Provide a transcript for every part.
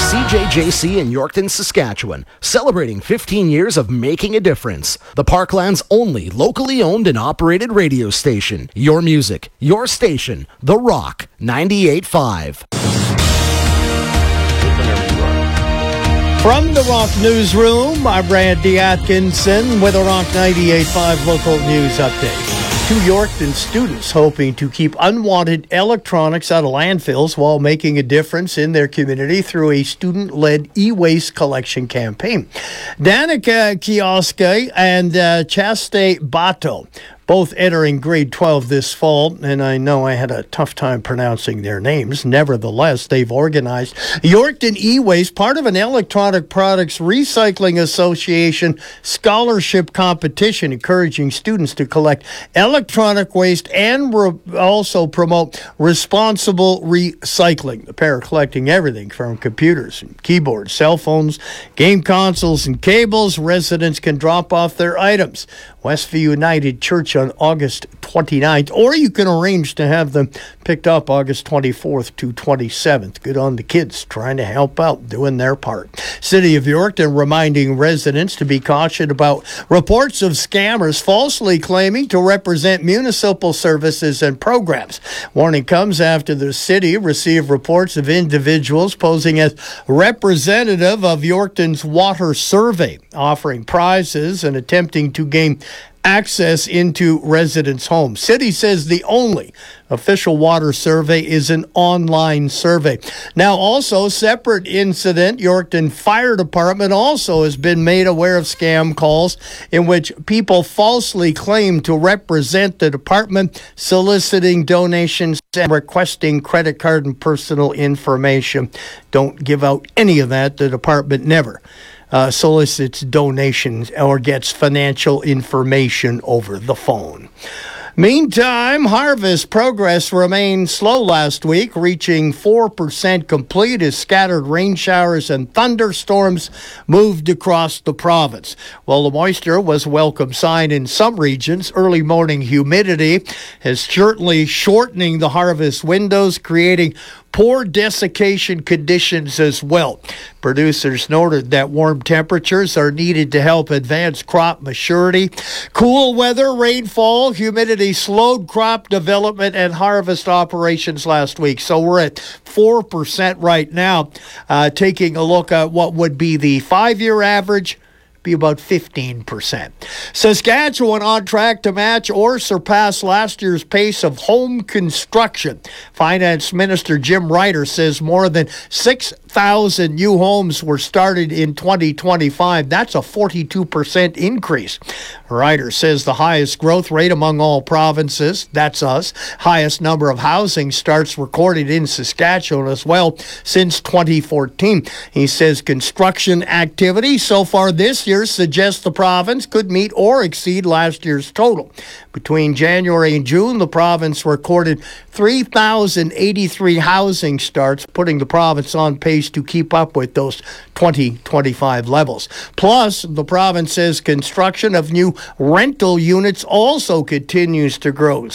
CJJC in Yorkton, Saskatchewan, celebrating 15 years of making a difference. The Parkland's only locally owned and operated radio station. Your music, your station, The Rock 98.5. From the Rock Newsroom, I'm Randy Atkinson with a Rock 98.5 local news update. Two Yorkton students hoping to keep unwanted electronics out of landfills while making a difference in their community through a student-led e-waste collection campaign. Danica Kioske and Chaste Bato, both entering grade 12 this fall, and I know I had a tough time pronouncing their names. Nevertheless, they've organized Yorkton E-Waste, part of an Electronic Products Recycling Association scholarship competition, encouraging students to collect electronic waste and also promote responsible recycling. The pair are collecting everything from computers and keyboards, cell phones, game consoles, and cables. Residents can drop off their items. Westview United Church on August 29th, or you can arrange to have them picked up August 24th to 27th. Good on the kids trying to help out, doing their part. City of Yorkton reminding residents to be cautious about reports of scammers falsely claiming to represent municipal services and programs. Warning comes after the city received reports of individuals posing as representative of Yorkton's water survey, offering prizes and attempting to gain access into residents' homes. City says the only official water survey is an online survey. Now, also, separate incident, Yorkton Fire Department also has been made aware of scam calls in which people falsely claim to represent the department, soliciting donations and requesting credit card and personal information. Don't give out any of that. The department never solicits donations or gets financial information over the phone. Meantime, harvest progress remained slow last week, reaching 4% complete as scattered rain showers and thunderstorms moved across the province. While the moisture was a welcome sign in some regions, early morning humidity is certainly shortening the harvest windows, creating poor desiccation conditions as well. Producers noted that warm temperatures are needed to help advance crop maturity. Cool weather, rainfall, humidity slowed crop development and harvest operations last week. So we're at 4% right now. Taking a look at what would be the 5-year average, be about 15%. Saskatchewan on track to match or surpass last year's pace of home construction. Finance Minister Jim Ryder says more than 6,000 new homes were started in 2025. That's a 42% increase. Ryder says the highest growth rate among all provinces, that's us, highest number of housing starts recorded in Saskatchewan as well since 2014. He says construction activity so far this year suggests the province could meet or exceed last year's total. Between January and June, the province recorded 3,083 housing starts, putting the province on pace to keep up with those 2025 levels. Plus, the province says construction of new rental units also continues to grow.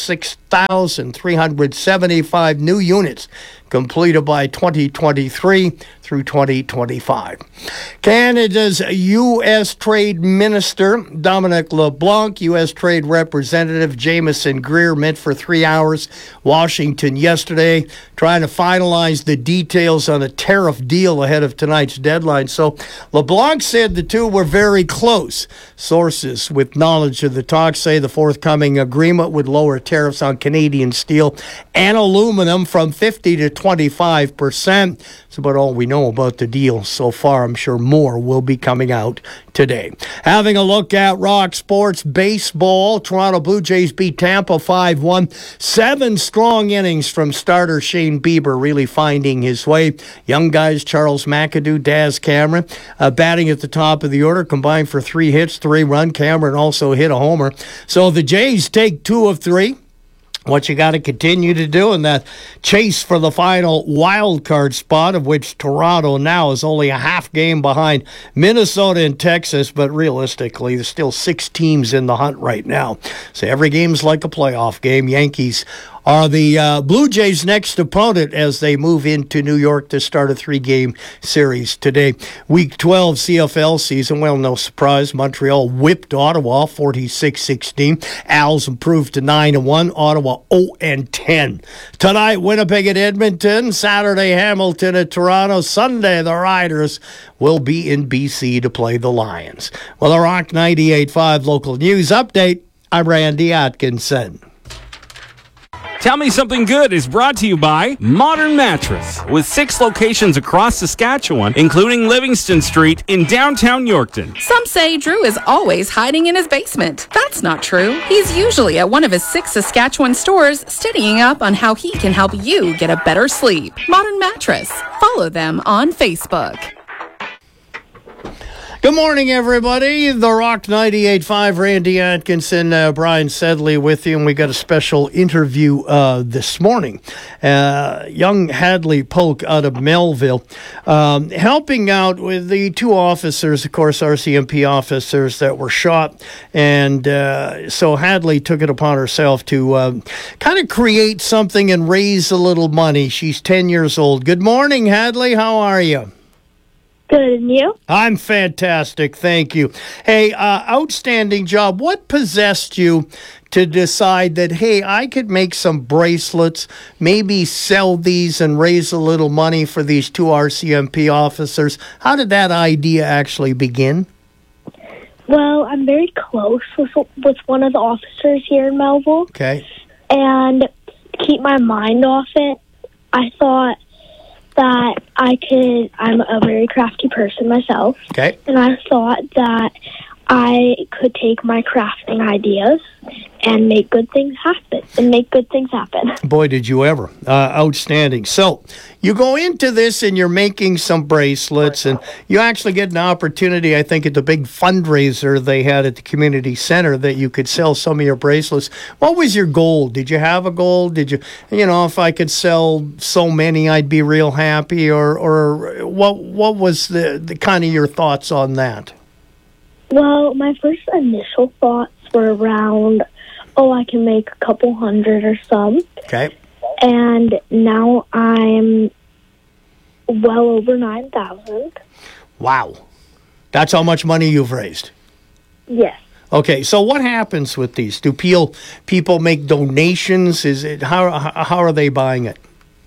6,375 new units completed by 2023 through 2025. Canada's U.S. Trade Minister Dominic LeBlanc, U.S. Trade Representative Jameson Greer met for 3 hours Washington yesterday, trying to finalize the details on a tariff deal ahead of tonight's deadline. So LeBlanc said the two were very close. Sources with knowledge of the talks say the forthcoming agreement would lower tariffs on Canadian steel and aluminum from 50 to 25%. That's about all we know about the deal so far. I'm sure more will be coming out today. Having a look at Rock Sports Baseball, Toronto Blue Jays beat Tampa 5-1. 7 strong innings from starter Shane Bieber, really finding his way. Young guys Charles McAdoo, Daz Cameron, batting at the top of the order, combined for 3 hits, 3 run. Cameron also hit a homer. So the Jays take 2 of 3. What you got to continue to do in that chase for the final wild card spot, of which Toronto now is only a half game behind Minnesota and Texas, but realistically, there's still 6 teams in the hunt right now. So every game's like a playoff game. Yankees are the Blue Jays' next opponent as they move into New York to start a 3-game series today. Week 12 CFL season, well, no surprise, Montreal whipped Ottawa 46-16. Als improved to 9-1, Ottawa 0-10. Tonight, Winnipeg at Edmonton, Saturday, Hamilton at Toronto, Sunday, the Riders will be in BC to play the Lions. Well, the Rock 98.5 local news update, I'm Randy Atkinson. Tell Me Something Good is brought to you by Modern Mattress, with 6 locations across Saskatchewan, including Livingston Street in downtown Yorkton. Some say Drew is always hiding in his basement. That's not true. He's usually at one of his 6 Saskatchewan stores, studying up on how he can help you get a better sleep. Modern Mattress. Follow them on Facebook. Good morning, everybody. The Rock 98.5, Randy Atkinson, Brian Sedley with you, and we got a special interview this morning. Young Hadley Polk out of Melville, helping out with the 2 officers, of course, RCMP officers that were shot, and so Hadley took it upon herself to kind of create something and raise a little money. She's 10 years old. Good morning, Hadley. How are you? Good, and you? I'm fantastic, thank you. Hey, outstanding job. What possessed you to decide that, hey, I could make some bracelets, maybe sell these and raise a little money for these 2 RCMP officers? How did that idea actually begin? Well, I'm very close with one of the officers here in Melville. Okay. And to keep my mind off it, I thought that I'm a very crafty person myself. Okay. And I thought that I could take my crafting ideas and make good things happen. Boy, did you ever. Outstanding. So you go into this and you're making some bracelets, and you actually get an opportunity, I think, at the big fundraiser they had at the community center that you could sell some of your bracelets. What was your goal? Did you have a goal? Did you if I could sell so many, I'd be real happy? Or what was the kind of your thoughts on that? Well, my first initial thoughts were around, I can make a couple hundred or some. Okay. And now I'm well over 9,000. Wow. That's how much money you've raised? Yes. Okay, so what happens with these? Do people make donations? How are they buying it?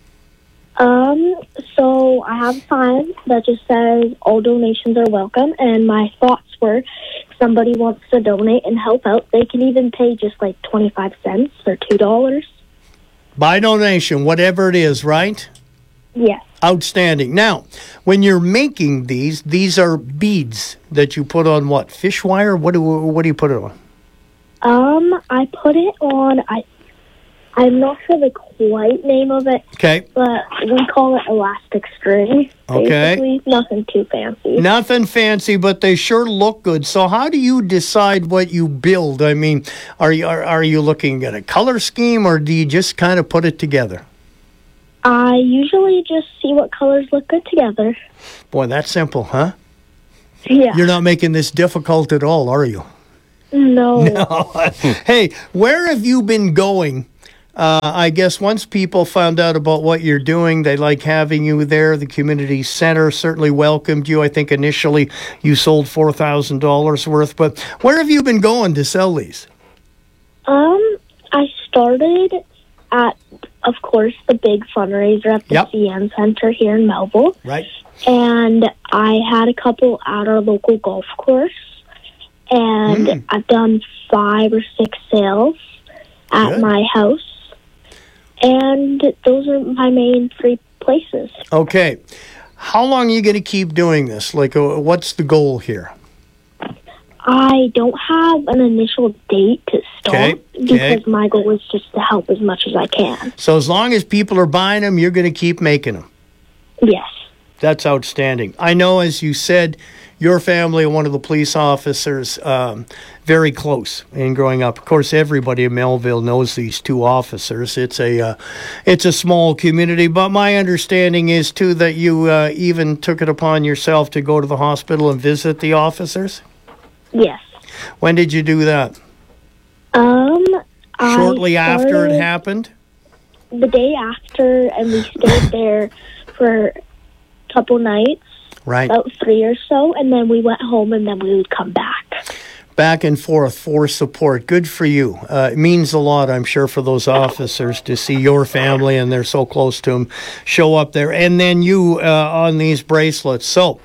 So I have a sign that just says all donations are welcome, and my thoughts were if somebody wants to donate and help out, they can even pay just like 25 cents or $2. By donation, whatever it is, right? Yes. Outstanding. Now, when you're making these are beads that you put on what? Fish wire? What do you put it on? I put it on, I'm not sure the quite name of it. Okay. But we call it elastic string. Okay. Basically, nothing too fancy. Nothing fancy, but they sure look good. So how do you decide what you build? I mean, are you looking at a color scheme, or do you just kind of put it together? I usually just see what colors look good together. Boy, that's simple, huh? Yeah. You're not making this difficult at all, are you? No. Hey, where have you been going? I guess once people found out about what you're doing, they like having you there. The community center certainly welcomed you. I think initially you sold $4,000 worth, but where have you been going to sell these? I started at, of course, the big fundraiser at the CN Center here in Melville. Right. And I had a couple at our local golf course, and I've done 5 or 6 sales at my house. And those are my main 3 places. Okay. How long are you going to keep doing this? Like, what's the goal here? I don't have an initial date to start because my goal is just to help as much as I can. So as long as people are buying them, you're going to keep making them? Yes. That's outstanding. I know, as you said, your family, one of the police officers, very close in growing up. Of course, everybody in Melville knows these 2 officers. It's a small community, but my understanding is, too, that you even took it upon yourself to go to the hospital and visit the officers? Yes. When did you do that? Shortly after it happened? the day after, and we stayed there for a couple nights, Right. about 3 or so, and then we went home, and then we would come back. Back and forth for support. Good for you. It means a lot, I'm sure, for those officers to see your family, and they're so close to them, show up there. And then you on these bracelets. So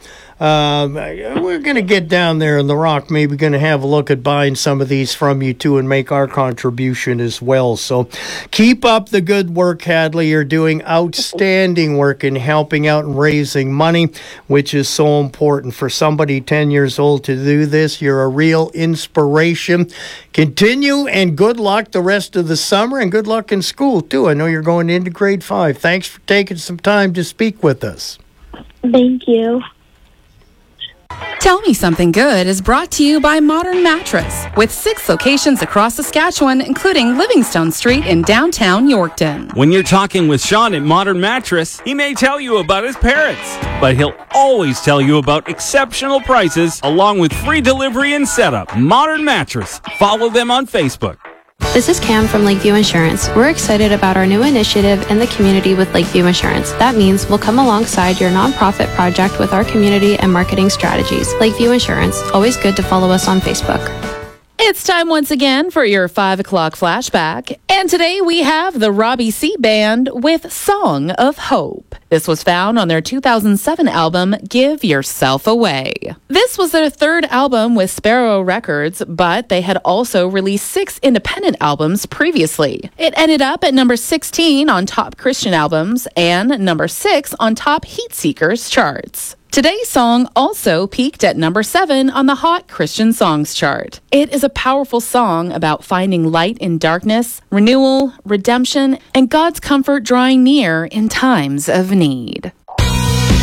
we're going to get down there in the Rock, maybe going to have a look at buying some of these from you too and make our contribution as well. So keep up the good work, Hadley. You're doing outstanding work in helping out and raising money, which is so important for somebody 10 years old to do this. You're a real inspiration. Continue, and good luck the rest of the summer, and good luck in school too. I know you're going into grade 5. Thanks for taking some time to speak with us. Thank you. Tell Me Something Good is brought to you by Modern Mattress, with 6 locations across Saskatchewan, including Livingstone Street in downtown Yorkton. When you're talking with Sean at Modern Mattress, he may tell you about his parrots, but he'll always tell you about exceptional prices along with free delivery and setup. Modern Mattress. Follow them on Facebook. This is Cam from Lakeview Insurance. We're excited about our new initiative in the community with Lakeview Insurance. That means we'll come alongside your nonprofit project with our community and marketing strategies. Lakeview Insurance. Always good to follow us on Facebook. It's time once again for your 5 o'clock flashback. And today we have the Robbie C. Band with Song of Hope. This was found on their 2007 album, Give Yourself Away. This was their 3rd album with Sparrow Records, but they had also released 6 independent albums previously. It ended up at number 16 on Top Christian Albums and number 6 on Top Heatseekers charts. Today's song also peaked at number 7 on the Hot Christian Songs chart. It is a powerful song about finding light in darkness, renewal, redemption, and God's comfort drawing near in times of need.